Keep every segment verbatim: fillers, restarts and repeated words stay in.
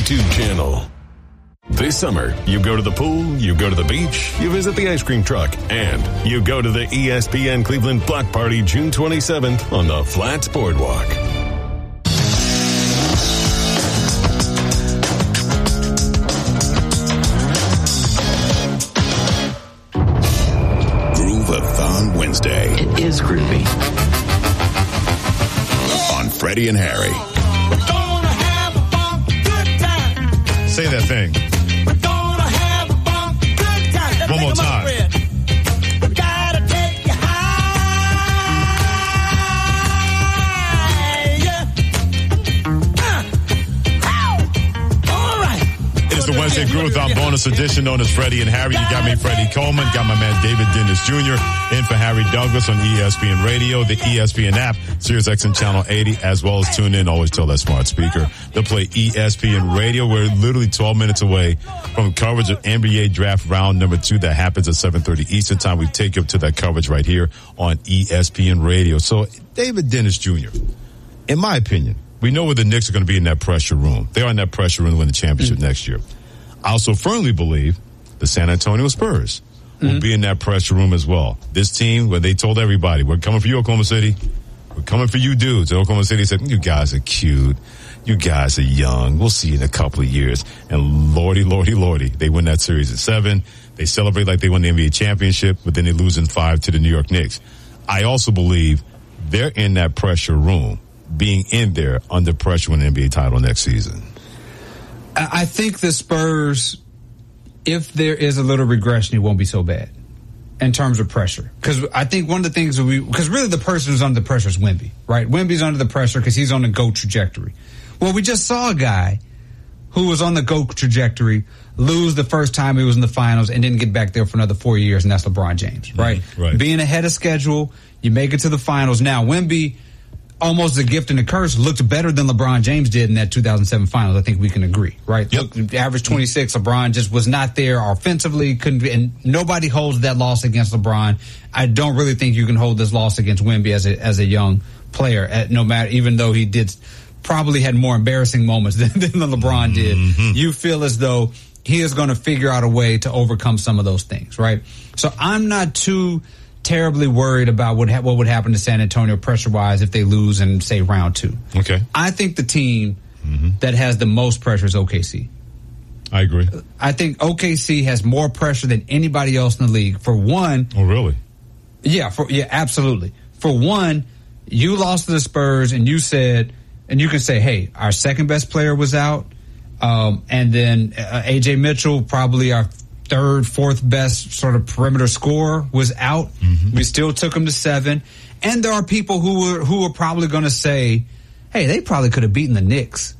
YouTube channel. This summer, you go to the pool, you go to the beach, you visit the ice cream truck, and you go to the E S P N Cleveland Block Party June twenty-seventh on the Flats Boardwalk. Groove-a-thon Wednesday. It is groovy. On Freddie and Harry. We're gonna have a fun, good time. Say that thing. We're gonna have a fun, good time. Let's One more time. We gotta take you high. Yeah. Uh, ow. All right. It's the Wednesday Groove-a-thon bonus edition known as Freddie and Harry. You got me, Freddie Coleman. Got my man David Dennis Junior in for Harry Douglas on E S P N Radio, the E S P N app, Sirius X M Channel eighty, as well as tune in. Always tell that smart speaker to play E S P N Radio. We're literally twelve minutes away from coverage of N B A draft round number two that happens at seven thirty Eastern time. We take you up to that coverage right here on E S P N Radio. So, David Dennis Junior, in my opinion, we know where the Knicks are going to be in that pressure room. They are in that pressure room to win the championship mm-hmm. next year. I also firmly believe the San Antonio Spurs will mm-hmm. be in that pressure room as well. This team, where they told everybody, we're coming for you, Oklahoma City. We're coming for you dudes. And Oklahoma City said, you guys are cute. You guys are young. We'll see you in a couple of years. And lordy, lordy, lordy, they win that series at seven. They celebrate like they won the N B A championship, but then they lose in five to the New York Knicks. I also believe they're in that pressure room, being in there under pressure with an N B A title next season. I think the Spurs, if there is a little regression, it won't be so bad in terms of pressure. Because I think one of the things that we, because really the person who's under the pressure is Wemby, right? Wemby's under the pressure because he's on the GOAT trajectory. Well, we just saw a guy who was on the GOAT trajectory lose the first time he was in the finals and didn't get back there for another four years, and that's LeBron James, right? Mm-hmm, right. Being ahead of schedule, you make it to the finals. Now, Wemby, almost a gift and a curse, looked better than LeBron James did in that two thousand seven finals. I think we can agree, right? Yep. Look, average twenty-six. LeBron just was not there offensively. Couldn't be, and nobody holds that loss against LeBron. I don't really think you can hold this loss against Wemby as a as a young player. At no matter, even though he did probably had more embarrassing moments than, than LeBron did. Mm-hmm. You feel as though he is going to figure out a way to overcome some of those things, right? So I'm not too terribly worried about what ha- what would happen to San Antonio pressure-wise if they lose in, say, round two. Okay. I think the team mm-hmm. that has the most pressure is O K C. I agree. I think O K C has more pressure than anybody else in the league. For one... Oh, really? Yeah, for yeah, absolutely. For one, you lost to the Spurs and you said, and you can say, hey, our second best player was out, um, and then uh, A J Mitchell, probably our third, fourth best sort of perimeter scorer, was out. Mm-hmm. We still took him to seven. And there are people who were who are probably going to say, hey, they probably could have beaten the Knicks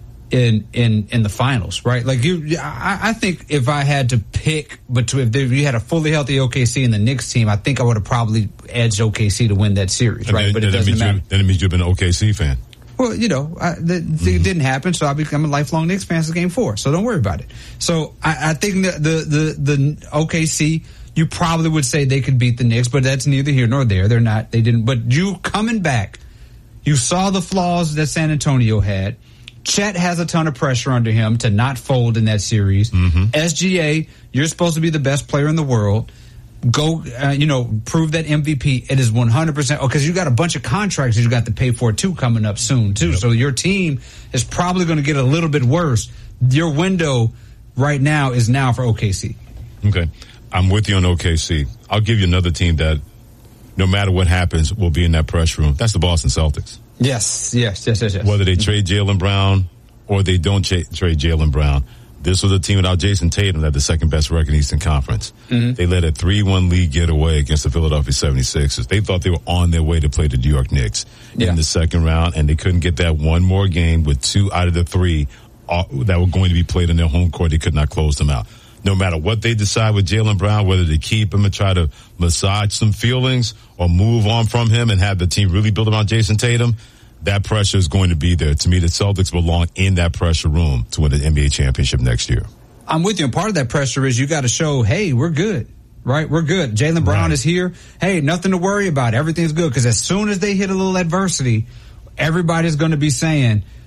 in in in the finals, right? Like you, I, I think if I had to pick between, if you had a fully healthy O K C and the Knicks team, I think I would have probably edged O K C to win that series, right? Then, but it then doesn't it matter. You, then it means you've been an O K C fan. Well, you know, I, the, mm-hmm. it didn't happen, so I become a lifelong Knicks fan since game four. So don't worry about it. So I, I think the, the the the O K C, you probably would say they could beat the Knicks, but that's neither here nor there. They're not. They didn't. But you coming back, you saw the flaws that San Antonio had. Chet has a ton of pressure under him to not fold in that series. Mm-hmm. S G A, you're supposed to be the best player in the world. Go, uh, you know, prove that M V P. It is one hundred percent. Oh, because you got a bunch of contracts that you got to pay for too coming up soon too. Yep. So your team is probably going to get a little bit worse. Your window right now is now for O K C. Okay, I'm with you on O K C. I'll give you another team that, no matter what happens, will be in that pressure room. That's the Boston Celtics. Yes, yes, yes, yes, yes. Whether they trade Jaylen Brown or they don't ch- trade Jaylen Brown. This was a team without Jason Tatum that had the second best record in Eastern Conference. Mm-hmm. They let a three one lead get away against the Philadelphia seventy-sixers. They thought they were on their way to play the New York Knicks yeah. in the second round, and they couldn't get that one more game with two out of the three uh, that were going to be played in their home court. They could not close them out. No matter what they decide with Jaylen Brown, whether they keep him and try to massage some feelings or move on from him and have the team really build around Jason Tatum, that pressure is going to be there. To me, the Celtics belong in that pressure room to win the N B A championship next year. I'm with you. And part of that pressure is you got to show, hey, we're good, right? We're good. Jaylen Brown right. is here. Hey, nothing to worry about. Everything's good. Because as soon as they hit a little adversity, everybody's going to be saying,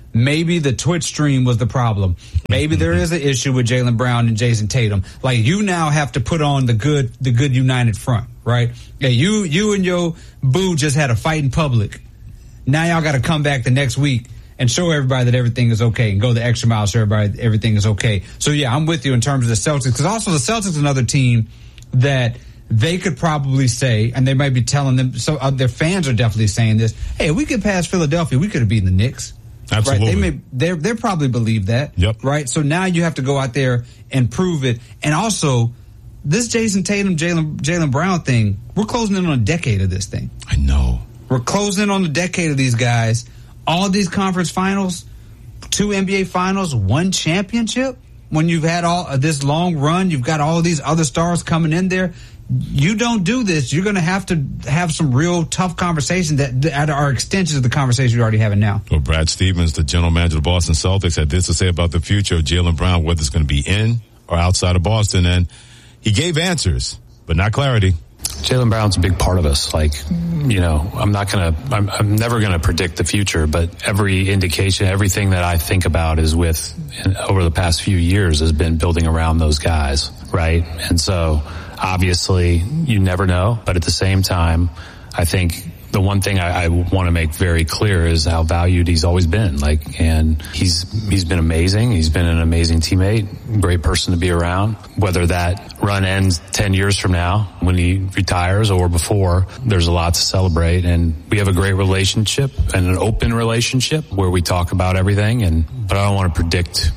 maybe the Twitch stream was the problem. Maybe there is an issue with Jaylen Brown and Jason Tatum. Like, you now have to put on the good, the good united front, right? Yeah, you, you and your boo just had a fight in public. Now y'all got to come back the next week and show everybody that everything is okay and go the extra mile, show everybody that everything is okay. So yeah, I'm with you in terms of the Celtics, because also the Celtics is another team that they could probably say, and they might be telling them, so uh, their fans are definitely saying this, hey, if we get past Philadelphia, we could have beaten the Knicks. Absolutely. Right? They may, they they probably believe that. Yep. Right? So now you have to go out there and prove it. And also, this Jason Tatum, Jaylen Jaylen Brown thing, we're closing in on a decade of this thing. I know. We're closing in on a decade of these guys. All these conference finals, two N B A finals, one championship. When you've had all uh, this long run, you've got all these other stars coming in there. You don't do this, you're going to have to have some real tough conversations that, that are extensions of the conversation you're already having now. Well, Brad Stevens, the general manager of the Boston Celtics, had this to say about the future of Jaylen Brown, whether it's going to be in or outside of Boston. And he gave answers, but not clarity. Jaylen Brown's a big part of us. Like, you know, I'm not going to, I'm, I'm never going to predict the future, but every indication, everything that I think about is with, over the past few years has been building around those guys, right? And so, obviously, you never know, but at the same time, I think the one thing I, I want to make very clear is how valued he's always been. Like, and he's he's been amazing. He's been an amazing teammate, great person to be around. Whether that run ends ten years from now when he retires or before, there's a lot to celebrate. And we have a great relationship and an open relationship where we talk about everything. And but I don't want to predict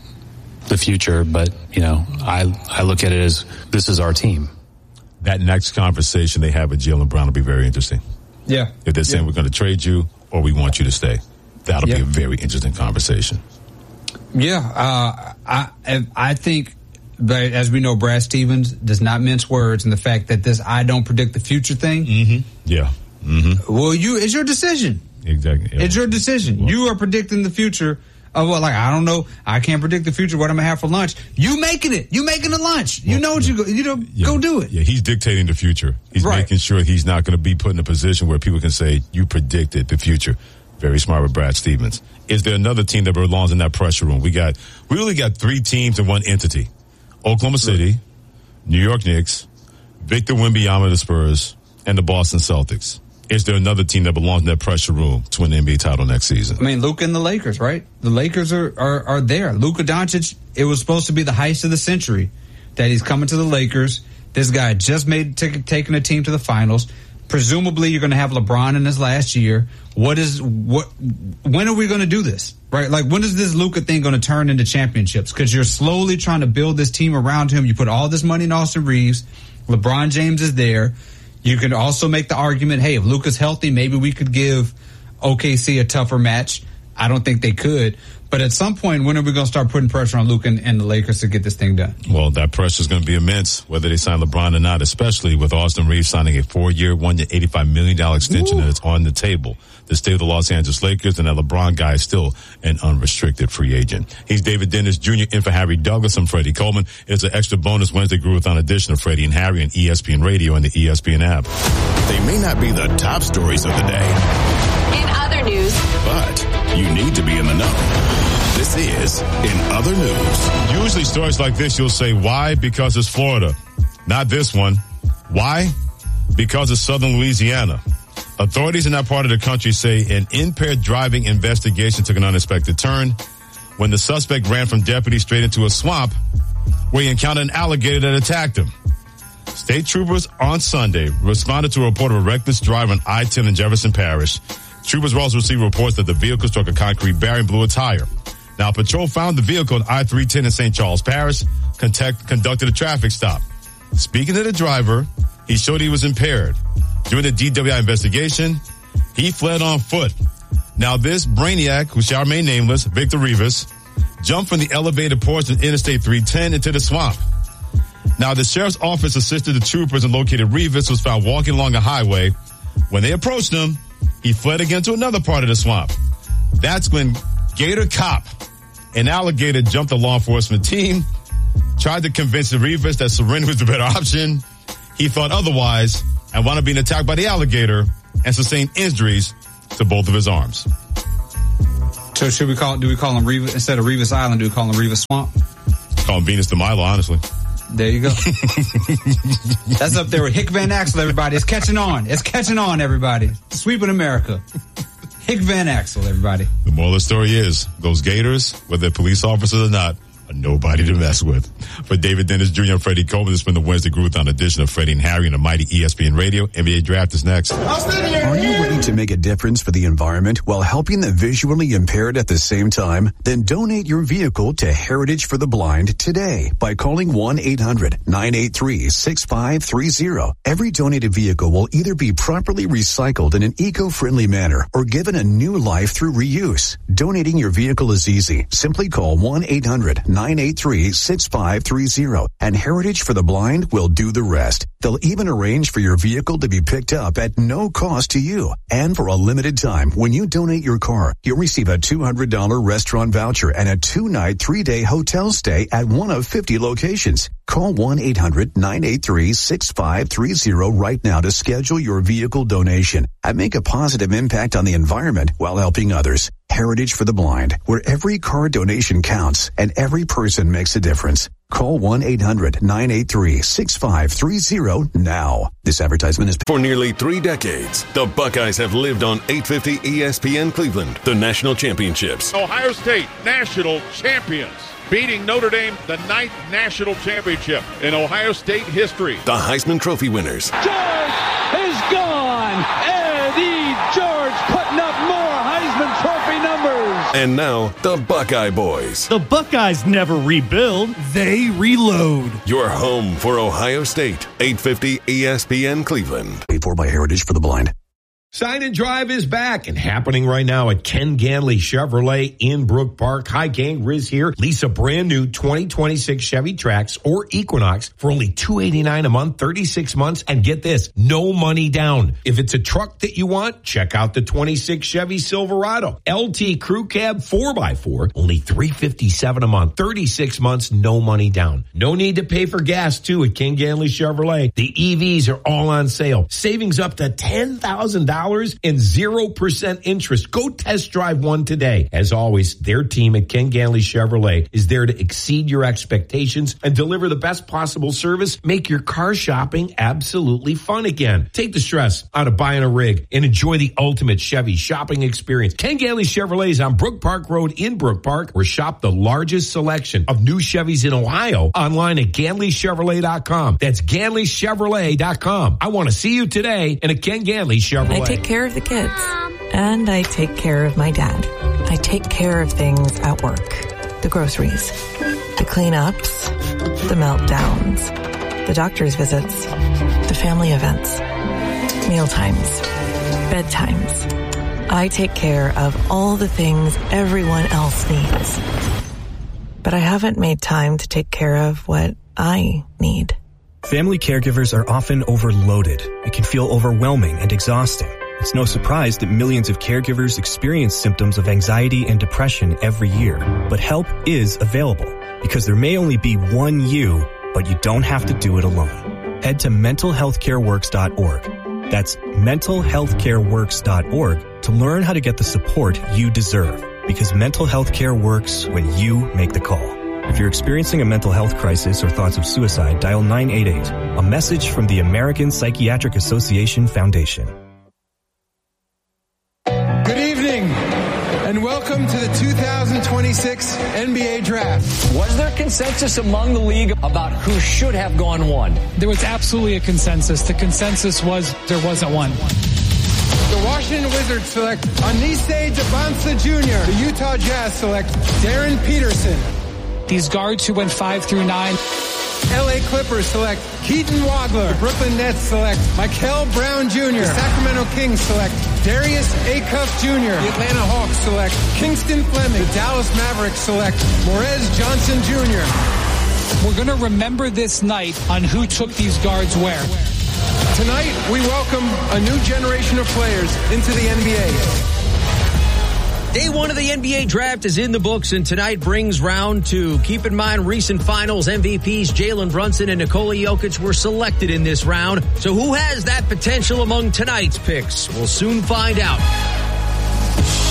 the future, but you know, I I look at it as this is our team. That next conversation they have with Jaylen Brown will be very interesting. Yeah. If they're saying yeah. we're going to trade you or we want you to stay, that'll yeah. be a very interesting conversation. Yeah, uh, I I think, but as we know, Brad Stevens does not mince words, and the fact that this "I don't predict the future" thing. Mm-hmm. Yeah. Mm-hmm. Well, you it's your decision. Exactly. Yeah. It's your decision. Well, you are predicting the future. Of what, like, I don't know. I can't predict the future. What I'm gonna have for lunch? You making it? You making the lunch? You well, know what you go? You know, yeah, go do it. Yeah, he's dictating the future. He's right. making sure he's not going to be put in a position where people can say you predicted the future. Very smart with Brad Stevens. Is there another team that belongs in that pressure room? We got, we really got three teams in one entity: Oklahoma City, New York Knicks, Victor Wembanyama of the Spurs, and the Boston Celtics. Is there another team that belongs in that pressure room to win the N B A title next season? I mean, Luka and the Lakers, right? The Lakers are, are, are there. Luka Doncic, it was supposed to be the heist of the century that he's coming to the Lakers. This guy just made t- taking a team to the finals. Presumably, you're going to have LeBron in his last year. What is what? When are we going to do this? Right? Like, when is this Luka thing going to turn into championships? Because you're slowly trying to build this team around him. You put all this money in Austin Reeves. LeBron James is there. You can also make the argument, hey, if Luka's healthy, maybe we could give O K C a tougher match. I don't think they could. But at some point, when are we going to start putting pressure on Luka and, and the Lakers to get this thing done? Well, that pressure is going to be immense, whether they sign LeBron or not, especially with Austin Reeves signing a four-year, one-year, eighty-five million dollars extension Ooh. That's on the table. The state of the Los Angeles Lakers, and that LeBron guy is still an unrestricted free agent. He's David Dennis Junior in for Harry Douglas. I'm Freddie Coleman. It's an extra bonus Wednesday Groove-a-thon edition of Freddie and Harry on E S P N Radio and the E S P N app. They may not be the top stories of the day. In other news. But you need to be in the know. This is In Other News. Usually stories like this, you'll say, why? Because it's Florida. Not this one. Why? Because it's southern Louisiana. Authorities in that part of the country say an impaired driving investigation took an unexpected turn when the suspect ran from deputies straight into a swamp where he encountered an alligator that attacked him. State troopers on Sunday responded to a report of a reckless drive on I ten in Jefferson Parish. Troopers also received reports that the vehicle struck a concrete barrier and blew a tire. Now, patrol found the vehicle on I three ten in Saint Charles Parish, contact, conducted a traffic stop. Speaking to the driver, he showed he was impaired. During the D W I investigation, he fled on foot. Now, this brainiac, who shall remain nameless, Victor Rivas, jumped from the elevated portion of Interstate three ten into the swamp. Now, the sheriff's office assisted the troopers and located Rivas, who was found walking along a highway. When they approached him, he fled again to another part of the swamp. That's when Gator Cop, an alligator, jumped the law enforcement team, tried to convince the Rivas that surrender was the better option. He thought otherwise and wound up being attacked by the alligator and sustained injuries to both of his arms. So should we call do we call him Reva instead of Revis Island? Do we call him Revis Swamp? Call him Venus de Milo, honestly. There you go. That's up there with Hick Van Axel, everybody. It's catching on. It's catching on, everybody. Sweeping America. Hick Van Axel, everybody. The moral of the story is, those Gators, whether they're police officers or not, are nobody to mess with. For David Dennis Junior and Freddie Coleman, this has been the Wednesday Groovathon edition of Freddie and Harry on the mighty E S P N Radio. N B A Draft is next. Are you ready to make a difference for the environment while helping the visually impaired at the same time? Then donate your vehicle to Heritage for the Blind today by calling one eight hundred nine eight three six five three zero. Every donated vehicle will either be properly recycled in an eco-friendly manner or given a new life through reuse. Donating your vehicle is easy. Simply call one eight hundred nine eight three six five three zero and Heritage for the Blind will do the rest. They'll even arrange for your vehicle to be picked up at no cost to you. And for a limited time, when you donate your car, you'll receive a two hundred dollars restaurant voucher and a two-night, three-day hotel stay at one of fifty locations. Call one eight hundred nine eight three six five three zero right now to schedule your vehicle donation and make a positive impact on the environment while helping others. Heritage for the Blind, where every car donation counts and every person makes a difference. Call one eight hundred nine eight three six five three zero now. This advertisement is... For nearly three decades, the Buckeyes have lived on eight fifty E S P N Cleveland, the national championships. Ohio State, national champions, beating Notre Dame, the ninth national championship in Ohio State history. The Heisman Trophy winners. George is gone. Eddie George putting up more Heisman Trophy numbers. And now, the Buckeye Boys. The Buckeyes never rebuild, they reload. Your home for Ohio State, eight fifty E S P N Cleveland. Paid for by Heritage for the Blind. Sign and Drive is back and happening right now at Ken Ganley Chevrolet in Brook Park. Hi, gang. Riz here. Lease a brand new twenty twenty-six Chevy Trax or Equinox for only two hundred eighty-nine dollars a month, thirty-six months. And get this, no money down. If it's a truck that you want, check out the twenty-six Chevy Silverado. L T Crew Cab four by four, only three hundred fifty-seven dollars a month, thirty-six months, no money down. No need to pay for gas, too, at Ken Ganley Chevrolet. The E Vs are all on sale. Savings up to ten thousand dollars. And zero percent interest. Go test drive one today. As always, their team at Ken Ganley Chevrolet is there to exceed your expectations and deliver the best possible service. Make your car shopping absolutely fun again. Take the stress out of buying a rig and enjoy the ultimate Chevy shopping experience. Ken Ganley Chevrolet is on Brook Park Road in Brook Park, or shop the largest selection of new Chevys in Ohio online at Ganley Chevrolet dot com. That's Ganley Chevrolet dot com. I want to see you today in a Ken Ganley Chevrolet. I take care of the kids, and I take care of my dad. I take care of things at work. The groceries, the cleanups, the meltdowns, the doctor's visits, the family events, meal times, bedtimes. I take care of all the things everyone else needs. But I haven't made time to take care of what I need. Family caregivers are often overloaded. It can feel overwhelming and exhausting. It's no surprise that millions of caregivers experience symptoms of anxiety and depression every year. But help is available, because there may only be one you, but you don't have to do it alone. Head to mental health care works dot org. That's mental health care works dot org to learn how to get the support you deserve, because mental health care works when you make the call. If you're experiencing a mental health crisis or thoughts of suicide, dial nine eight eight, a message from the American Psychiatric Association Foundation. Good evening, and welcome to the two thousand twenty-six N B A Draft. Was there consensus among the league about who should have gone one? There was absolutely a consensus. The consensus was there wasn't one. The Washington Wizards select Anise Jabansa Junior The Utah Jazz select Darren Peterson. These guards who went five through nine. L A Clippers select Keaton Wadler. The Brooklyn Nets select Michael Brown Junior The Sacramento Kings select Darius Acuff Junior The Atlanta Hawks select Kingston Fleming. The Dallas Mavericks select Morez Johnson Junior We're going to remember this night on who took these guards where. Tonight, we welcome a new generation of players into the N B A. Day one of the N B A draft is in the books, and tonight brings round two. Keep in mind, recent finals M V Ps Jalen Brunson and Nikola Jokic were selected in this round. So who has that potential among tonight's picks? We'll soon find out.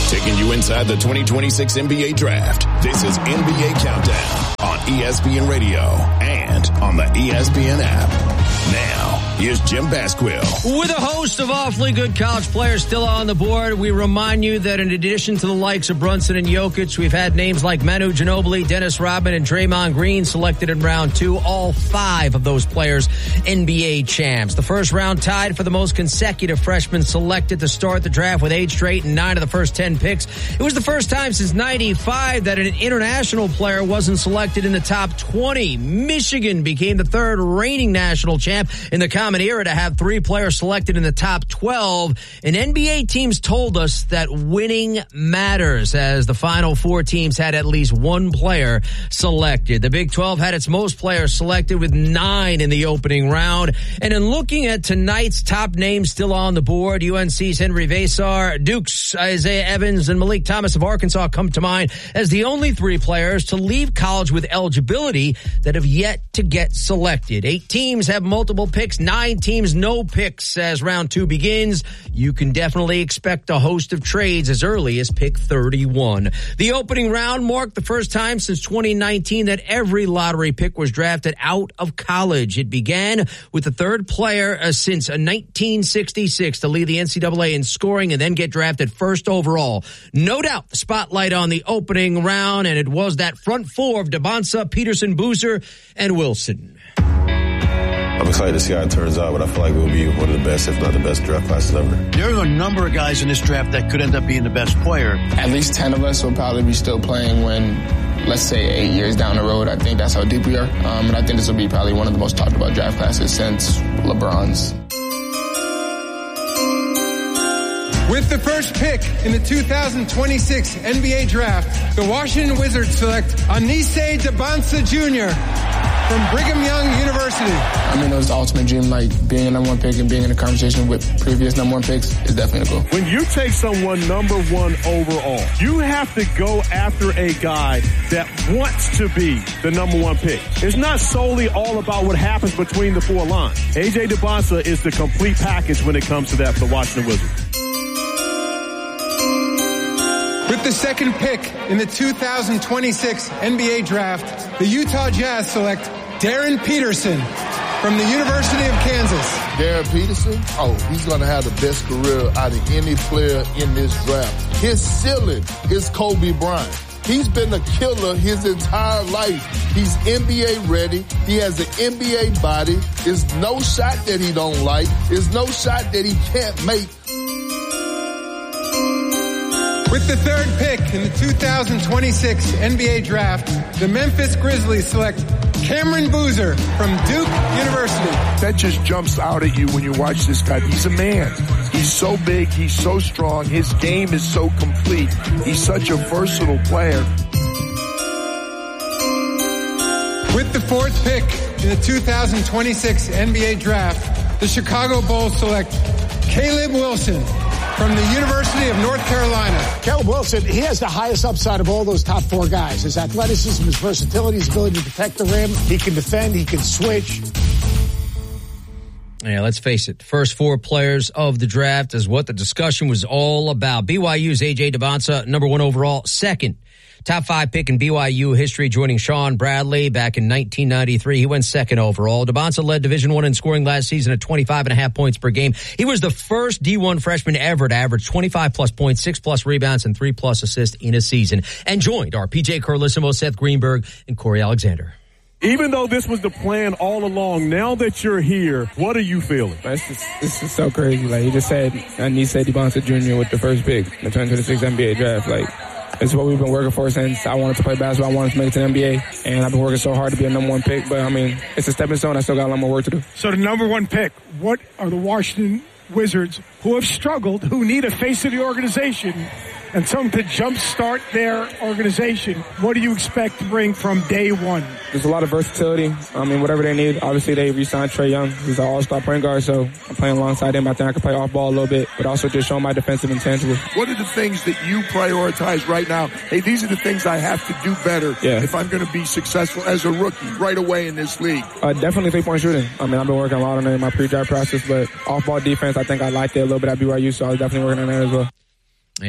taking you inside the twenty twenty-six N B A Draft. This is N B A Countdown on E S P N Radio and on the E S P N app. Now, here's Jim Basquill. With a host of awfully good college players still on the board, we remind you that in addition to the likes of Brunson and Jokic, we've had names like Manu Ginobili, Dennis Rodman, and Draymond Green selected in round two. All five of those players N B A champs. The first round tied for the most consecutive freshmen selected to start the draft with eight straight and nine of the first ten picks. It was the first time since ninety-five that an international player wasn't selected in the top twenty. Michigan became the third reigning national champ in the common era to have three players selected in the top twelve. And N B A teams told us that winning matters, as the final four teams had at least one player selected. The Big twelve had its most players selected with nine in the opening round. And in looking at tonight's top names still on the board, U N C's Henry Vasar, Duke's Isaiah Evans, and Malik Thomas of Arkansas come to mind as the only three players to leave college with eligibility that have yet to get selected. Eight teams have multiple picks, nine teams no picks as round two begins. You can definitely expect a host of trades as early as pick thirty-one. The opening round marked the first time since twenty nineteen that every lottery pick was drafted out of college. It began with the third player uh, since nineteen sixty-six to lead the N C double A in scoring and then get drafted first overall. No doubt the spotlight on the opening round, and it was that front four of Debonsa, Peterson, Boozer, and Wilson. I'm excited to see how it turns out, but I feel like we'll be one of the best, if not the best draft classes ever. There are a number of guys in this draft that could end up being the best player. At least ten of us will probably be still playing when, let's say, eight years down the road. I think that's how deep we are. Um, and I think this will be probably one of the most talked about draft classes since LeBron's. With the first pick in the two thousand twenty-six N B A Draft, the Washington Wizards select Anise Debonsa Junior from Brigham Young University. I mean, it was the ultimate dream, like being a number one pick and being in a conversation with previous number one picks is definitely a goal. When you take someone number one overall, you have to go after a guy that wants to be the number one pick. It's not solely all about what happens between the four lines. A J Debonsa is the complete package when it comes to that for the Washington Wizards. With the second pick in the two thousand twenty-six N B A Draft, the Utah Jazz select Darren Peterson from the University of Kansas. Darren Peterson, oh, he's going to have the best career out of any player in this draft. His ceiling is Kobe Bryant. He's been a killer his entire life. He's N B A ready. He has an N B A body. There's no shot that he don't like. There's no shot that he can't make. With the third pick in the two thousand twenty-six N B A Draft, the Memphis Grizzlies select Cameron Boozer from Duke University. That just jumps out at you when you watch this guy. He's a man. He's so big. He's so strong. His game is so complete. He's such a versatile player. With the fourth pick in the two thousand twenty-six N B A Draft, the Chicago Bulls select Caleb Wilson from the University of North Carolina. Caleb Wilson, he has the highest upside of all those top four guys. His athleticism, his versatility, his ability to protect the rim. He can defend, he can switch. Yeah, let's face it. The first four players of the draft is what the discussion was all about. B Y U's A J Debonsa, number one overall, second. Top five pick in B Y U history, joining Sean Bradley back in nineteen ninety-three. He went second overall. Debonsa led Division One in scoring last season at twenty-five and a half points per game. He was the first D one freshman ever to average twenty-five plus points, six plus rebounds, and three plus assists in a season. And joined our P J Carlissimo, Seth Greenberg, and Corey Alexander. Even though this was the plan all along, now that you're here, what are you feeling? It's just, it's just so crazy. Like you just said, Anise Debonsa Junior with the first pick, the twenty twenty-six N B A Draft. Like, it's what we've been working for since I wanted to play basketball. I wanted to make it to the N B A, and I've been working so hard to be a number one pick. But, I mean, it's a stepping stone. I still got a lot more work to do. So the number one pick, what are the Washington Wizards, who have struggled, who need a face of the organization and something to jumpstart their organization, what do you expect to bring from day one? There's a lot of versatility. I mean, whatever they need. Obviously, they re-signed Trae Young. He's an all-star point guard, so I'm playing alongside him. I think I can play off ball a little bit, but also just show my defensive intangibles. What are the things that you prioritize right now? Hey, these are the things I have to do better yeah. if I'm going to be successful as a rookie right away in this league. Uh, definitely three-point shooting. I mean, I've been working a lot on it in my pre-draft process, but off-ball defense, I think I liked it a little bit at B Y U, so I was definitely working on that as well. Yeah,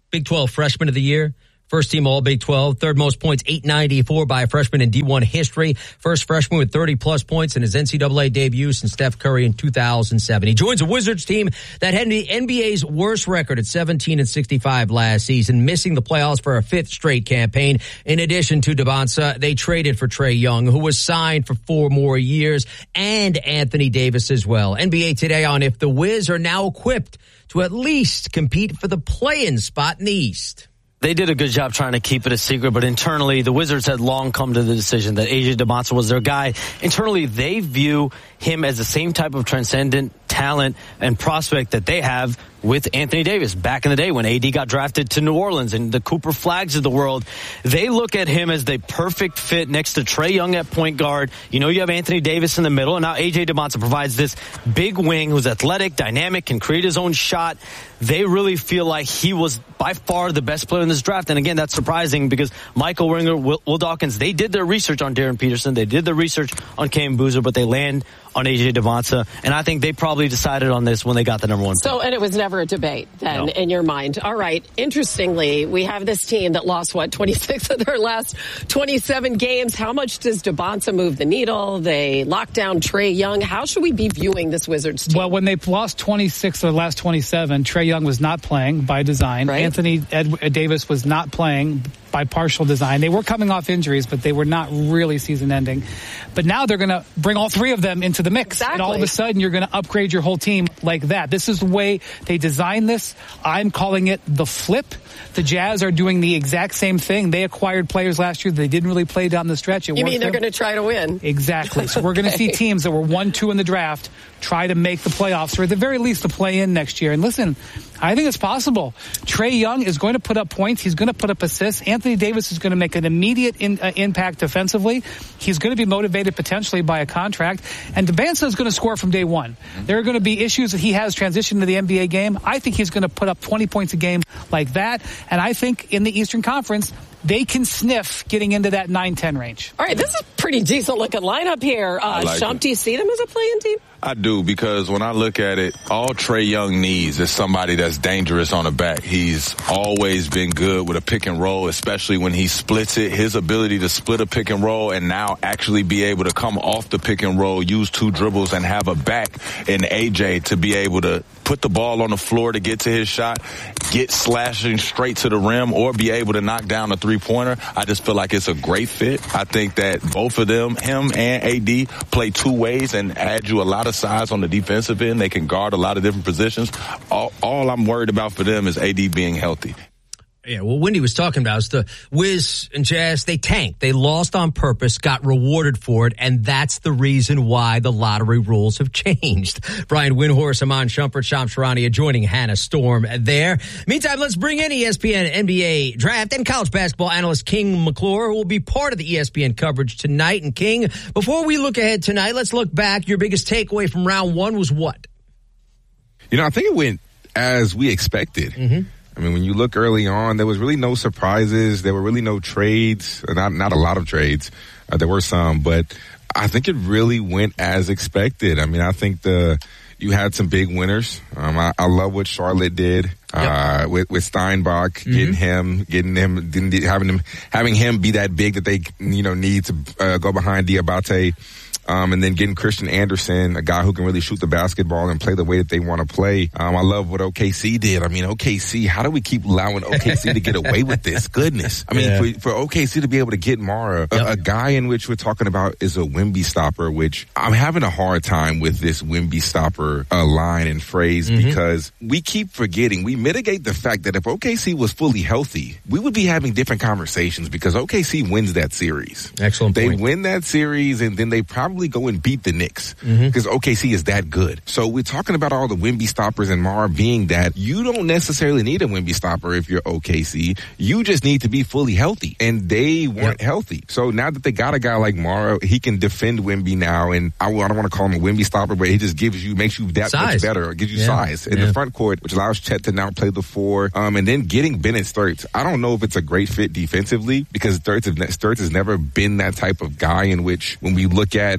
Big twelve Freshman of the Year. First team all Big twelve. Third most points, eight ninety-four by a freshman in D one history. First freshman with thirty plus points in his N C double A debut since Steph Curry in two thousand seven. He joins a Wizards team that had the N B A's worst record at seventeen and sixty-five last season, missing the playoffs for a fifth straight campaign. In addition to Debonsa, they traded for Trae Young, who was signed for four more years, and Anthony Davis as well. N B A Today on if the Wiz are now equipped to at least compete for the play-in spot in the East. They did a good job trying to keep it a secret, but internally, the Wizards had long come to the decision that A J Debonsa was their guy. Internally, they view him as the same type of transcendent talent and prospect that they have with Anthony Davis. Back in the day when A D got drafted to New Orleans and the Cooper Flags of the world, they look at him as the perfect fit next to Trae Young at point guard. You know, you have Anthony Davis in the middle, and now A J Debonsa provides this big wing who's athletic, dynamic, can create his own shot. They really feel like he was by far the best player in this draft. And again, that's surprising because Michael Winger, Will, Will Dawkins, they did their research on Darren Peterson. They did their research on Cam Boozer, but they land on A J Debonsa. And I think they probably decided on this when they got the number one pick. So, and it was never a debate then no. in your mind. All right. Interestingly, we have this team that lost, what, twenty-six of their last twenty-seven games. How much does Debonsa move the needle? They locked down Trae Young. How should we be viewing this Wizards team? Well, when they lost twenty-six of their last twenty-seven, Trae Young was not playing by design. Right. Anthony Ed- Davis was not playing by partial design. They were coming off injuries, but they were not really season ending. But now they're going to bring all three of them into the mix. Exactly. And all of a sudden you're going to upgrade your whole team like that. This is the way they designed this. I'm calling it the flip. The Jazz are doing the exact same thing. They acquired players last year. They didn't really play down the stretch. It you mean they're them. going to try to win? Exactly. So we're going to Okay. see teams that were one, two in the draft try to make the playoffs, or at the very least to play in next year. And listen, I think it's possible. Trae Young is going to put up points. He's going to put up assists. Anthony Davis is going to make an immediate in, uh, impact defensively. He's going to be motivated potentially by a contract. And Debonsa is going to score from day one. There are going to be issues that he has transitioned to the N B A game. I think he's going to put up twenty points a game like that. And I think in the Eastern Conference, they can sniff getting into that nine ten range. All right, this is a pretty decent looking lineup here. Uh, like Shump, it. do you see them as a play-in team? I do, because when I look at it, all Trae Young needs is somebody that's dangerous on the back. He's always been good with a pick and roll, especially when he splits it. His ability to split a pick and roll and now actually be able to come off the pick and roll, use two dribbles, and have a back in A J to be able to put the ball on the floor to get to his shot, get slashing straight to the rim, or be able to knock down a three-pointer. I just feel like it's a great fit. I think that both of them, him and A D, play two ways and add you a lot of size on the defensive end. They can guard a lot of different positions. All, all I'm worried about for them is A D being healthy. Yeah, well, Wendy was talking about is the Wiz and Jazz, they tanked. They lost on purpose, got rewarded for it, and that's the reason why the lottery rules have changed. Brian Windhorst, Iman Shumpert, Shams Charania joining Hannah Storm there. Meantime, let's bring in E S P N N B A draft and college basketball analyst King McClure, who will be part of the E S P N coverage tonight. And King, before we look ahead tonight, let's look back. Your biggest takeaway from round one was what? You know, I think it went as we expected. Mm-hmm. I mean, when you look early on, there was really no surprises. There were really no trades, not not a lot of trades. Uh, there were some, but I think it really went as expected. I mean, I think the you had some big winners. Um, I, I love what Charlotte did uh, yep. with with Steinbach, mm-hmm. getting him, getting him, having him, having him be that big that they you know need to uh, go behind Diabate. Um, and then getting Christian Anderson, a guy who can really shoot the basketball and play the way that they want to play. Um, I love what O K C did. I mean, O K C, how do we keep allowing O K C to get away with this? Goodness. I mean, yeah. for, for O K C to be able to get Mara, yep. a, a guy in which we're talking about is a Wemby stopper, which I'm having a hard time with this Wemby stopper uh, line and phrase mm-hmm. because we keep forgetting. We mitigate the fact that if O K C was fully healthy, we would be having different conversations because O K C wins that series. Excellent They point. win that series and then they probably go and beat the Knicks because mm-hmm. O K C is that good. So we're talking about all the Wemby stoppers and Mara being that. You don't necessarily need a Wemby stopper if you're O K C. You just need to be fully healthy, and they weren't yep. healthy. So now that they got a guy like Mara, he can defend Wemby now, and I, I don't want to call him a Wemby stopper, but he just gives you, makes you that size. much better. It gives you yeah. size in yeah. the front court, which allows Chet to now play the four. Um, and then getting Bennett Sturts. I don't know if it's a great fit defensively because Sturts, Sturts has never been that type of guy in which when we look at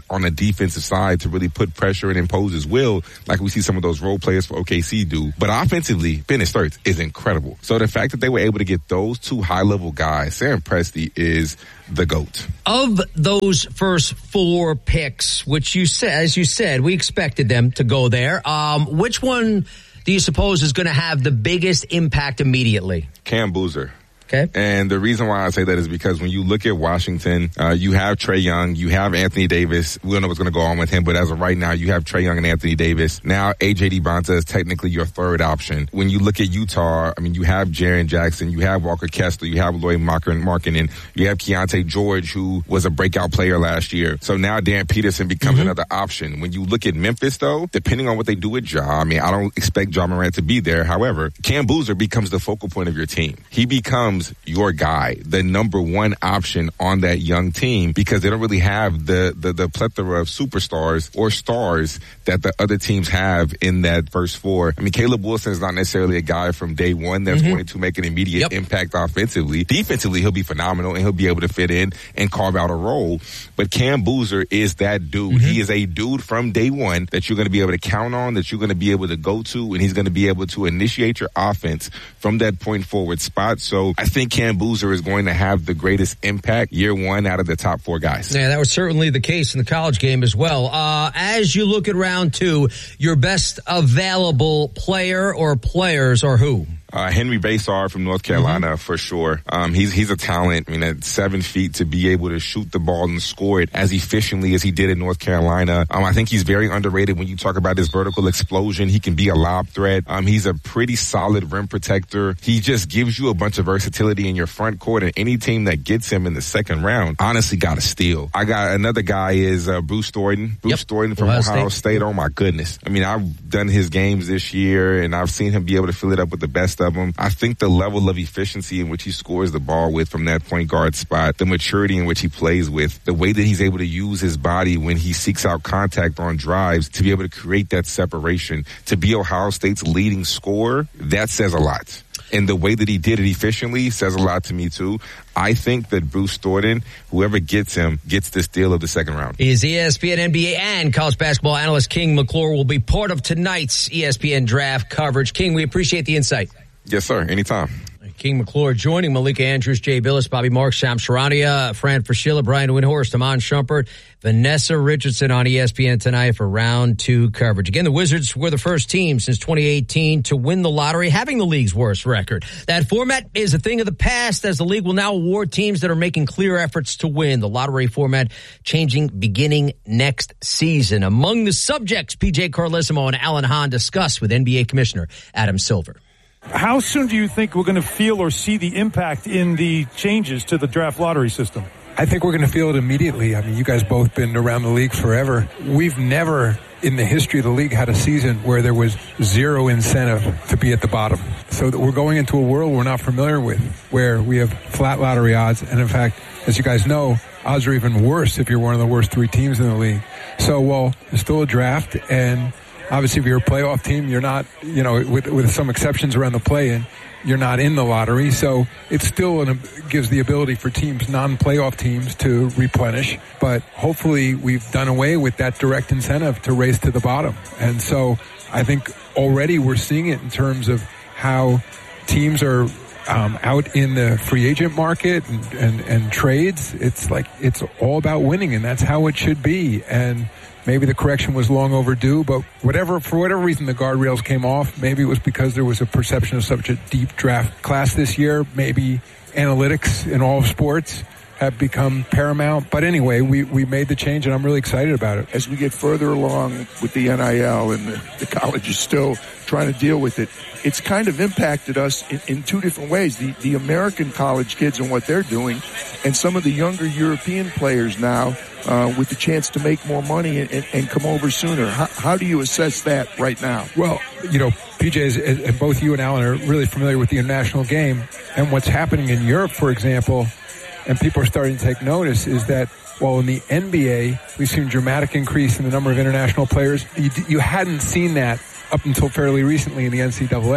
on the defensive side to really put pressure and impose his will, like we see some of those role players for O K C do. But offensively, Bennett Sturts is incredible. So the fact that they were able to get those two high-level guys, Sam Presti is the GOAT. Of those first four picks, which you said, as you said, we expected them to go there. Um, which one do you suppose is going to have the biggest impact immediately? Cam Boozer. Okay. And the reason why I say that is because when you look at Washington, uh, you have Trae Young, you have Anthony Davis. We don't know what's going to go on with him, but as of right now, you have Trae Young and Anthony Davis. Now, A J DeBonta is technically your third option. When you look at Utah, I mean, you have Jaren Jackson, you have Walker Kessler, you have Lloyd Markkanen, you have Keontae George, who was a breakout player last year. So now Dan Peterson becomes mm-hmm. another option. When you look at Memphis, though, depending on what they do with Ja, I mean, I don't expect Ja Morant to be there. However, Cam Boozer becomes the focal point of your team. He becomes your guy, the number one option on that young team, because they don't really have the, the, the plethora of superstars or stars that the other teams have in that first four. I mean, Caleb Wilson is not necessarily a guy from day one that's mm-hmm. going to make an immediate yep. impact offensively. Defensively, he'll be phenomenal and he'll be able to fit in and carve out a role. But Cam Boozer is that dude. Mm-hmm. He is a dude from day one that you're going to be able to count on, that you're going to be able to go to, and he's going to be able to initiate your offense from that point forward spot. So I think Cam Boozer is going to have the greatest impact year one out of the top four guys. Yeah, that was certainly the case in the college game as well. Uh, as you look at round two, your best available player or players are who? Uh, Henry Basar from North Carolina, mm-hmm. for sure. Um, he's, he's a talent. I mean, at seven feet to be able to shoot the ball and score it as efficiently as he did in North Carolina. Um, I think he's very underrated when you talk about his vertical explosion. He can be a lob threat. Um, he's a pretty solid rim protector. He just gives you a bunch of versatility in your front court, and any team that gets him in the second round, honestly, got to steal. I got another guy is, uh, Bruce Thornton. Bruce yep. Thornton from Ohio, Ohio State. State. Oh my goodness. I mean, I've done his games this year and I've seen him be able to fill it up with the best of them. I think the level of efficiency in which he scores the ball with from that point guard spot, the maturity in which he plays with, the way that he's able to use his body when he seeks out contact on drives to be able to create that separation, to be Ohio State's leading scorer, that says a lot. And the way that he did it efficiently says a lot to me, too. I think that Bruce Thornton, whoever gets him, gets the steal of the second round. He is E S P N, N B A, and college basketball analyst King McClure will be part of tonight's E S P N draft coverage. King, we appreciate the insight. Yes, sir. Anytime. King McClure joining Malika Andrews, Jay Billis, Bobby Marks, Sham Charania, Fran Fraschilla, Brian Windhorst, Amon Shumpert, Vanessa Richardson on E S P N tonight for round two coverage. Again, the Wizards were the first team since twenty eighteen to win the lottery, having the league's worst record. That format is a thing of the past, as the league will now award teams that are making clear efforts to win. The lottery format changing beginning next season. Among the subjects, P J Carlesimo and Alan Hahn discuss with N B A Commissioner Adam Silver. How soon do you think we're going to feel or see the impact in the changes to the draft lottery system? I think we're going to feel it immediately. I mean, you guys both been around the league forever. We've never in the history of the league had a season where there was zero incentive to be at the bottom. So that we're going into a world we're not familiar with, where we have flat lottery odds. And in fact, as you guys know, odds are even worse if you're one of the worst three teams in the league. So, well, there's still a draft, and obviously, if you're a playoff team, you're not, you know, with, with some exceptions around the play-in, you're not in the lottery. So it still an, gives the ability for teams, non-playoff teams, to replenish. But hopefully we've done away with that direct incentive to race to the bottom. And so I think already we're seeing it in terms of how teams are um, out in the free agent market and, and, and trades. It's like it's all about winning, and that's how it should be. And maybe the correction was long overdue, but whatever, for whatever reason the guardrails came off, maybe it was because there was a perception of such a deep draft class this year. Maybe analytics in all sports have become paramount. But anyway, we, we made the change, and I'm really excited about it. As we get further along with the N I L and the, the college is still trying to deal with it, it's kind of impacted us in, in two different ways. The, the American college kids and what they're doing, and some of the younger European players now uh, with the chance to make more money and, and, and come over sooner. How, how do you assess that right now? Well, you know, P J, is, and both you and Alan are really familiar with the international game, and what's happening in Europe, for example, and people are starting to take notice, is that while in the N B A, we've seen a dramatic increase in the number of international players, you, you hadn't seen that up until fairly recently in the N C double A.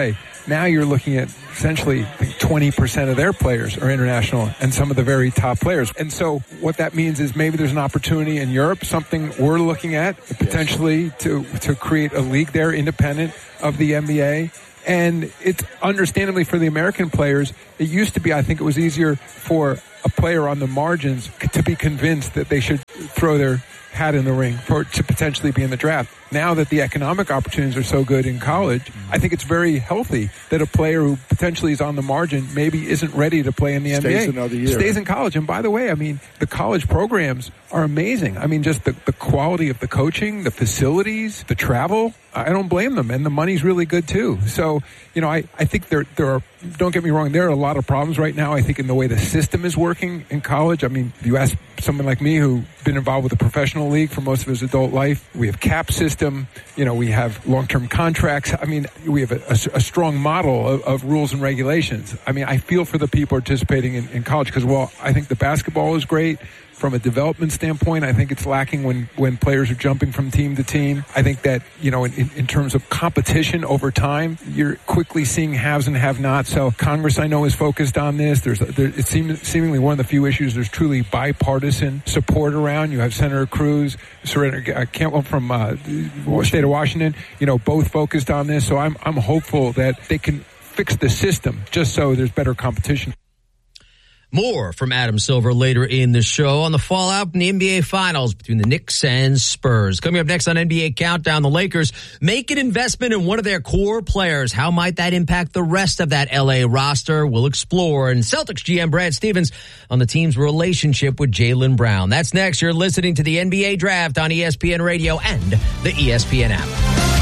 Now you're looking at essentially twenty percent of their players are international and some of the very top players. And so what that means is maybe there's an opportunity in Europe, something we're looking at potentially to, to create a league there independent of the N B A. And it's understandably for the American players, it used to be, I think it was easier for a player on the margins to be convinced that they should throw their hat in the ring for to potentially be in the draft. Now that the economic opportunities are so good in college, I think it's very healthy that a player who potentially is on the margin maybe isn't ready to play in the Stays N B A. another year. Stays in college. And by the way, I mean, the college programs are amazing. I mean, just the, the quality of the coaching, the facilities, the travel, I don't blame them. And the money's really good too. So, you know, I, I think there, there are, don't get me wrong, there are a lot of problems right now, I think, in the way the system is working in college. I mean, if you ask someone like me who's been involved with the professional league for most of his adult life, we have cap system. You know, we have long-term contracts. I mean, we have a, a, a strong model of, of rules and regulations. I mean, I feel for the people participating in, in college because, well, I think the basketball is great. From a development standpoint, I think it's lacking when, when players are jumping from team to team. I think that, you know, in, in terms of competition over time, you're quickly seeing haves and have-nots. So Congress, I know, is focused on this. There's, there, it seems seemingly one of the few issues there's truly bipartisan support around. You have Senator Cruz, Senator Cantwell from uh, the state of Washington, you know, both focused on this. So I'm, I'm hopeful that they can fix the system just so there's better competition. More from Adam Silver later in the show on the fallout in the N B A Finals between the Knicks and Spurs. Coming up next on N B A Countdown, the Lakers make an investment in one of their core players. How might that impact the rest of that L A roster? We'll explore. And Celtics G M Brad Stevens on the team's relationship with Jaylen Brown. That's next. You're listening to the N B A Draft on E S P N Radio and the E S P N app.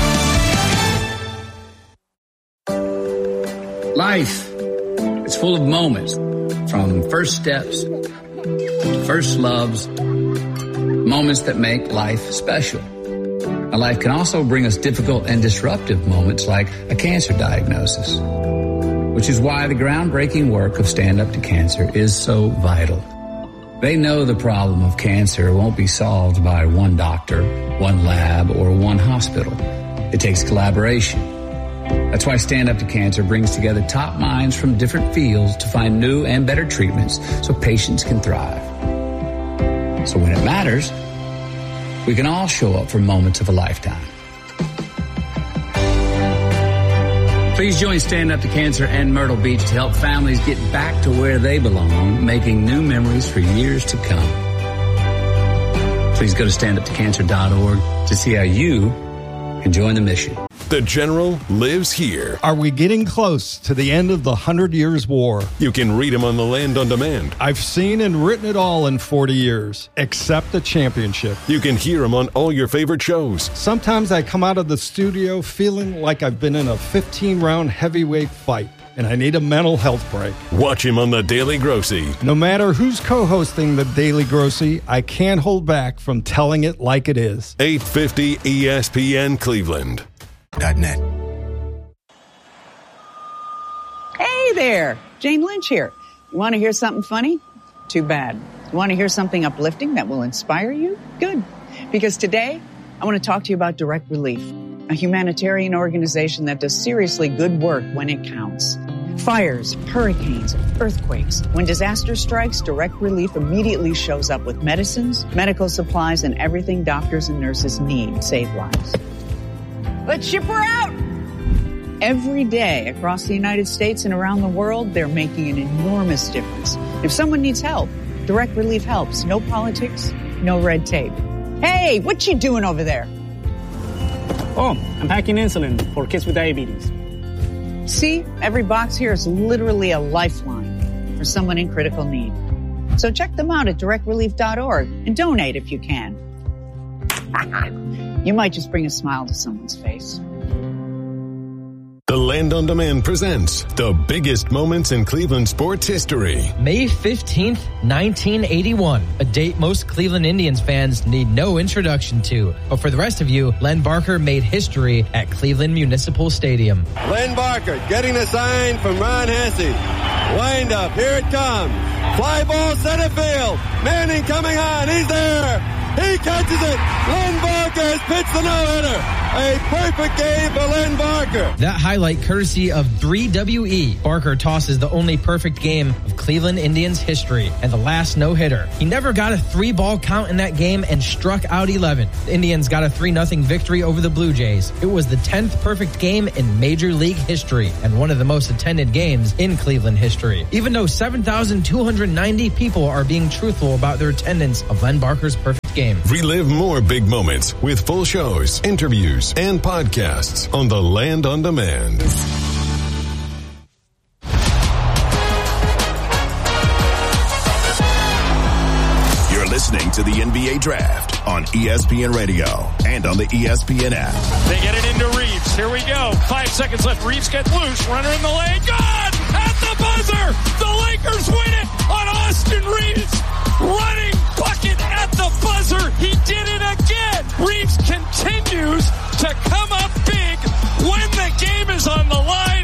Life, it's full of moments. From first steps, first loves, moments that make life special. Now, life can also bring us difficult and disruptive moments like a cancer diagnosis, which is why the groundbreaking work of Stand Up to Cancer is so vital. They know the problem of cancer won't be solved by one doctor, one lab, or one hospital. It takes collaboration. That's why Stand Up to Cancer brings together top minds from different fields to find new and better treatments so patients can thrive. So when it matters, we can all show up for moments of a lifetime. Please join Stand Up to Cancer and Myrtle Beach to help families get back to where they belong, making new memories for years to come. Please go to stand up to cancer dot org to see how you can join the mission. The General lives here. Are we getting close to the end of the Hundred Years' War? You can read him on the Land on Demand. I've seen and written it all in forty years, except the championship. You can hear him on all your favorite shows. Sometimes I come out of the studio feeling like I've been in a fifteen-round heavyweight fight, and I need a mental health break. Watch him on The Daily Grossy. No matter who's co-hosting The Daily Grossy, I can't hold back from telling it like it is. eight fifty E S P N Cleveland. Net. Hey there, Jane Lynch here. You want to hear something funny? Too bad. You want to hear something uplifting that will inspire you? Good. Because today, I want to talk to you about Direct Relief, a humanitarian organization that does seriously good work when it counts. Fires, hurricanes, earthquakes. When disaster strikes, Direct Relief immediately shows up with medicines, medical supplies, and everything doctors and nurses need to save lives. Let's ship her out! Every day across the United States and around the world, they're making an enormous difference. If someone needs help, Direct Relief helps. No politics, no red tape. Hey, what you doing over there? Oh, I'm packing insulin for kids with diabetes. See, every box here is literally a lifeline for someone in critical need. So check them out at direct relief dot org and donate if you can. You might just bring a smile to someone's face. The Land on Demand presents the biggest moments in Cleveland sports history. May fifteenth, nineteen eighty-one, a date most Cleveland Indians fans need no introduction to. But for the rest of you, Len Barker made history at Cleveland Municipal Stadium. Len Barker getting a sign from Ron Hesse. Wind up, here it comes. Fly ball center field. Manning coming on, he's there. He catches it. Len Barker has pitched the no-hitter. A perfect game for Len Barker. That highlight courtesy of three W E. Barker tosses the only perfect game of Cleveland Indians history and the last no-hitter. He never got a three-ball count in that game and struck out eleven. The Indians got a three nothing victory over the Blue Jays. It was the tenth perfect game in Major League history and one of the most attended games in Cleveland history. Even though seven thousand two hundred ninety people are being truthful about their attendance of Len Barker's perfect game. Relive more big moments with full shows, interviews, and podcasts on the Land on Demand. You're listening to the N B A Draft on E S P N Radio and on the E S P N app. They get it into Reeves. Here we go. Five seconds left. Reeves gets loose. Runner in the lane. Gone! At the buzzer! The Lakers win it on Austin Reeves. Running bucket at the buzzer. He did it again. Reeves continues to come up big when the game is on the line.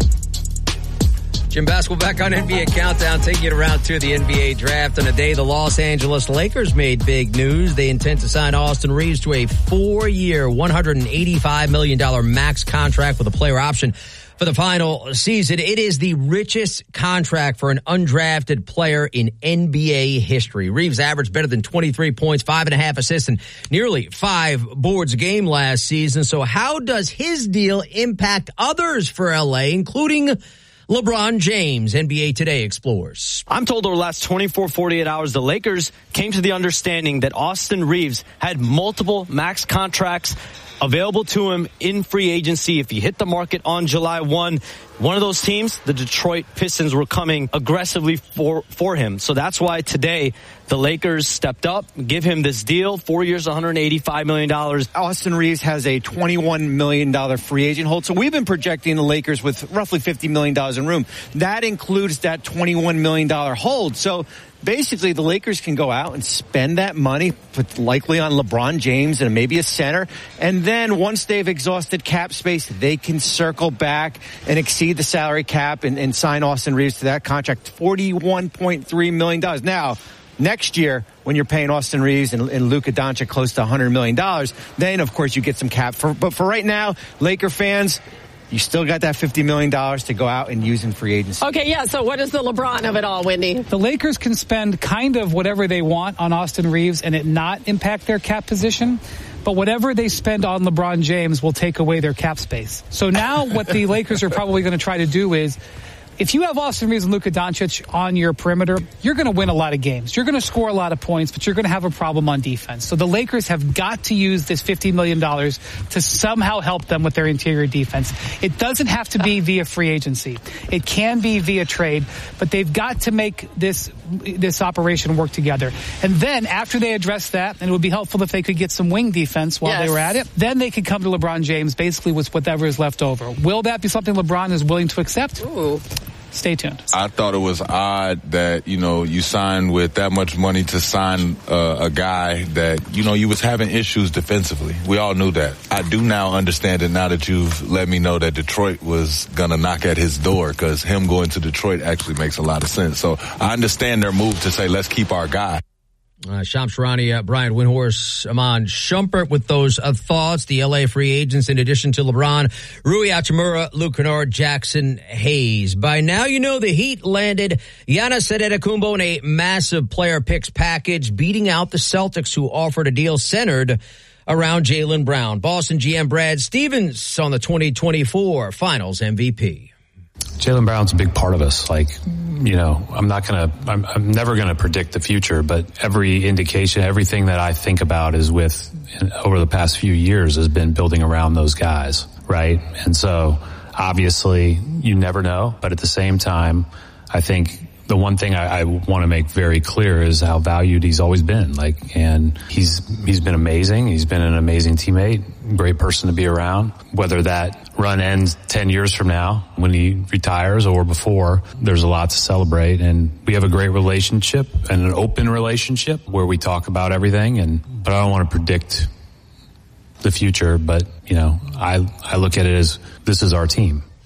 Jim Basketball back on N B A Countdown, taking you to round two of the N B A Draft. On a day the Los Angeles Lakers made big news. They intend to sign Austin Reeves to a four-year, one hundred eighty-five million dollars max contract with a player option for the final season. It is the richest contract for an undrafted player in N B A history. Reeves averaged better than twenty-three points, five and a half assists, and nearly five boards a game last season. So how does his deal impact others for L A, including LeBron James? N B A Today explores. I'm told over the last twenty-four, forty-eight hours, the Lakers came to the understanding that Austin Reeves had multiple max contracts available to him in free agency if he hit the market on July first. One of those teams, the Detroit Pistons, were coming aggressively for, for him. So that's why today the Lakers stepped up, give him this deal, four years, one hundred eighty-five million dollars. Austin Reeves has a twenty-one million dollars free agent hold. So we've been projecting the Lakers with roughly fifty million dollars in room. That includes that twenty-one million dollars hold. So basically, the Lakers can go out and spend that money, put likely on LeBron James and maybe a center. And then once they've exhausted cap space, they can circle back and exceed the salary cap and, and sign Austin Reeves to that contract, forty-one point three million dollars. Now, next year, when you're paying Austin Reeves and, and Luka Doncic close to one hundred million dollars, then, of course, you get some cap. For, but for right now, Laker fans, you still got that fifty million dollars to go out and use in free agency. Okay, yeah, so what is the LeBron of it all, Wendy? The Lakers can spend kind of whatever they want on Austin Reeves and it not impact their cap position. But whatever they spend on LeBron James will take away their cap space. So now what the Lakers are probably going to try to do is, if you have Austin Reeves and Luka Doncic on your perimeter, you're going to win a lot of games. You're going to score a lot of points, but you're going to have a problem on defense. So the Lakers have got to use this fifty million dollars to somehow help them with their interior defense. It doesn't have to be via free agency. It can be via trade, but they've got to make this this operation work together. And then after they address that, and it would be helpful if they could get some wing defense while yes. they were at it, then they could come to LeBron James basically with whatever is left over. Will that be something LeBron is willing to accept? Ooh. Stay tuned. I thought it was odd that, you know, you signed with that much money to sign uh, a guy that, you know, you was having issues defensively. We all knew that. I do now understand it now that you've let me know that Detroit was going to knock at his door, because him going to Detroit actually makes a lot of sense. So I understand their move to say, let's keep our guy. Uh, Shams Charania, uh, Brian Windhorst, Amon Shumpert with those uh, thoughts. The L A free agents, in addition to LeBron, Rui Hachimura, Luke Kennard, Jackson Hayes. By now, you know the Heat landed Giannis Antetokounmpo in a massive player picks package, beating out the Celtics, who offered a deal centered around Jaylen Brown. Boston G M Brad Stevens on the twenty twenty-four Finals M V P. Jaylen Brown's a big part of us. Like, you know, I'm not going to, I'm, I'm never going to predict the future, but every indication, everything that I think about is with, over the past few years, has been building around those guys, right? And so, obviously, you never know, but at the same time, I think the one thing I, I want to make very clear is how valued he's always been. Like, and he's, he's been amazing. He's been an amazing teammate, great person to be around. Whether that run ends ten years from now when he retires or before, there's a lot to celebrate. And we have a great relationship and an open relationship where we talk about everything. And, but I don't want to predict the future, but, you know, I, I look at it as this is our team.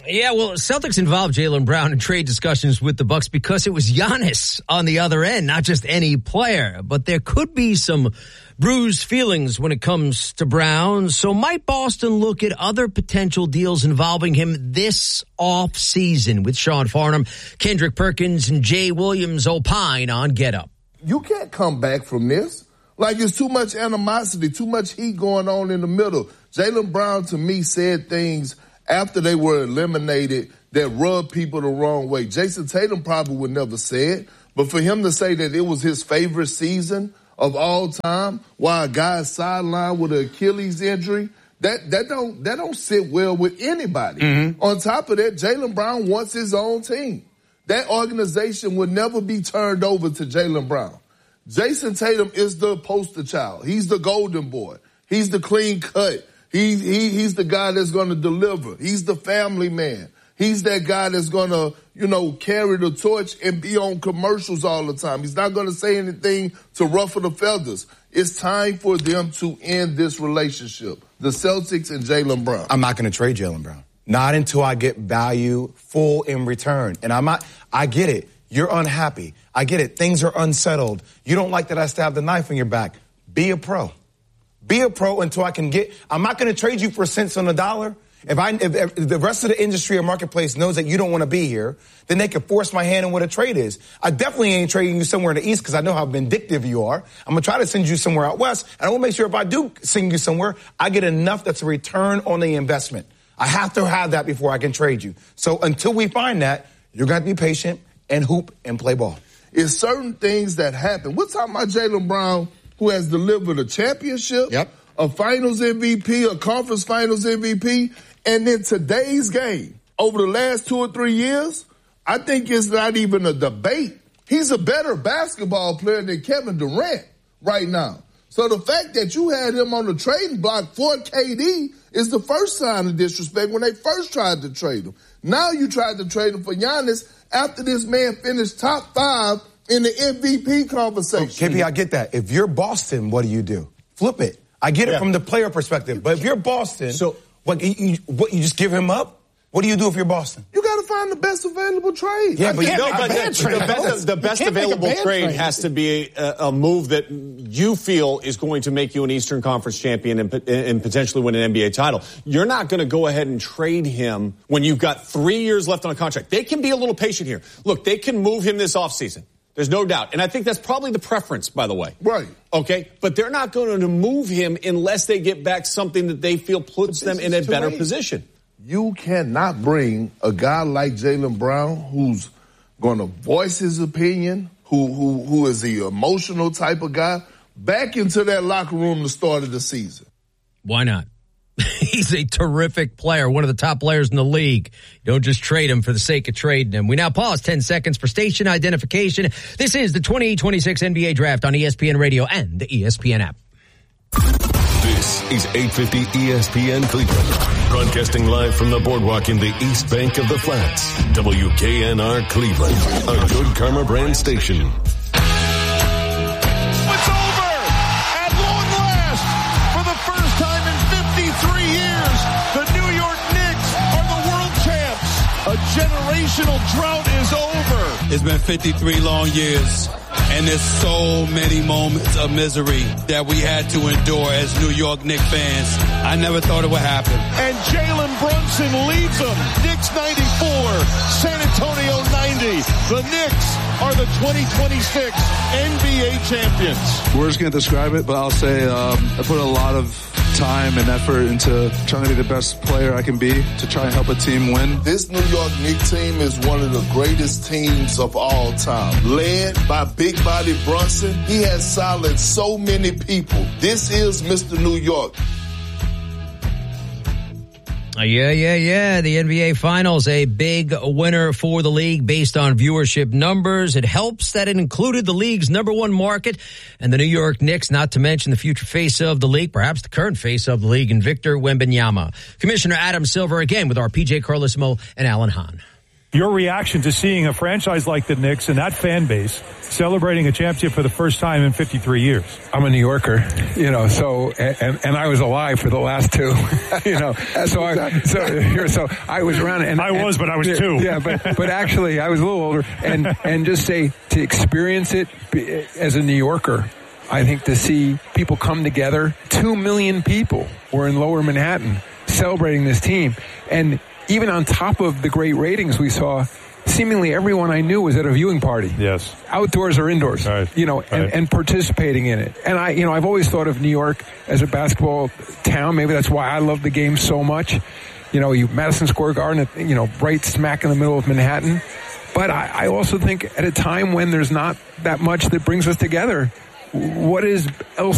Yeah, well, Celtics involved Jaylen Brown in trade discussions with the Bucks because it was Giannis on the other end, not just any player. But there could be some bruised feelings when it comes to Brown. So might Boston look at other potential deals involving him this off season? With Sean Farnham, Kendrick Perkins, and Jay Williams opine on Get Up. You can't come back from this. Like, it's too much animosity, too much heat going on in the middle. Jaylen Brown, to me, said things after they were eliminated that rubbed people the wrong way. Jason Tatum probably would never say it, but for him to say that it was his favorite season of all time while a guy's sidelined with an Achilles injury, that, that don't that don't sit well with anybody. Mm-hmm. On top of that, Jaylen Brown wants his own team. That organization would never be turned over to Jaylen Brown. Jason Tatum is the poster child. He's the golden boy. He's the clean cut. He, he, he's the guy that's going to deliver. He's the family man. He's that guy that's going to, you know, carry the torch and be on commercials all the time. He's not going to say anything to ruffle the feathers. It's time for them to end this relationship. The Celtics and Jaylen Brown. I'm not going to trade Jaylen Brown. Not until I get value full in return. And I'm not, I get it. You're unhappy. I get it. Things are unsettled. You don't like that I stabbed the knife in your back. Be a pro. Be a pro until I can get, I'm not going to trade you for cents on the dollar. If I, if, if the rest of the industry or marketplace knows that you don't want to be here, then they can force my hand on what a trade is. I definitely ain't trading you somewhere in the East because I know how vindictive you are. I'm going to try to send you somewhere out West. And I want to make sure if I do send you somewhere, I get enough that's a return on the investment. I have to have that before I can trade you. So until we find that, you're going to be patient and hoop and play ball. It's certain things that happen. We're talking about Jaylen Brown, who has delivered a championship, yep. a finals M V P, a conference finals M V P, and in today's game, over the last two or three years, I think it's not even a debate. He's a better basketball player than Kevin Durant right now. So the fact that you had him on the trading block for K D is the first sign of disrespect when they first tried to trade him. Now you tried to trade him for Giannis after this man finished top five in the M V P conversation. Oh, K P, I get that. If you're Boston, what do you do? Flip it. I get it yeah. from the player perspective. But if you're Boston, so what you, you, what, you just give him up? What do you do if you're Boston? You got to find the best available trade. Yeah, but, you no, but the, the best, the best available trade, trade has to be a, a move that you feel is going to make you an Eastern Conference champion and, and potentially win an N B A title. You're not going to go ahead and trade him when you've got three years left on a contract. They can be a little patient here. Look, they can move him this offseason. There's no doubt. And I think that's probably the preference, by the way. Right. Okay? But they're not going to move him unless they get back something that they feel puts them in a better late. position. You cannot bring a guy like Jaylen Brown who's going to voice his opinion, who, who, who is the emotional type of guy, back into that locker room to start of the season. Why not? He's a terrific player, one of the top players in the league. You don't just trade him for the sake of trading him. We now pause ten seconds for station identification. This is the twenty twenty-six N B A Draft on E S P N Radio and the E S P N app. This is eight fifty E S P N Cleveland. Broadcasting live from the boardwalk in the East Bank of the Flats. W K N R Cleveland, a Good Karma brand station. A generational drought is over. It's been fifty-three long years, and there's so many moments of misery that we had to endure as New York Knicks fans. I never thought it would happen. And Jalen Brunson leads them. Knicks ninety-four, San Antonio ninety. The Knicks are the twenty twenty-six N B A champions. Words can't describe it, but I'll say um, I put a lot of time and effort into trying to be the best player I can be to try and help a team win. This New York Knicks team is one of the greatest teams of all time. Led by big body Brunson, he has silenced so many people. This is Mister New York. Uh, yeah, yeah, yeah. The N B A Finals, a big winner for the league based on viewership numbers. It helps that it included the league's number one market and the New York Knicks, not to mention the future face of the league, perhaps the current face of the league, in Victor Wembanyama. Commissioner Adam Silver again with our P J Carlesimo and Alan Hahn. your reaction to seeing a franchise like the Knicks and that fan base celebrating a championship for the first time in fifty-three years. I'm a New Yorker, you know, so, and, and I was alive for the last two, you know, so I, so, so I was around and I was, and, but I was two. Yeah, but, but actually I was a little older and, and just say to experience it as a New Yorker, I think to see people come together, two million people were in Lower Manhattan celebrating this team. And even on top of the great ratings we saw, seemingly everyone I knew was at a viewing party. Yes. Outdoors or indoors. Right. You know, and, right. and participating in it. And I, you know, I've always thought of New York as a basketball town. Maybe that's why I love the game so much. You know, you Madison Square Garden, you know, right smack in the middle of Manhattan. But I, I also think at a time when there's not that much that brings us together, what is else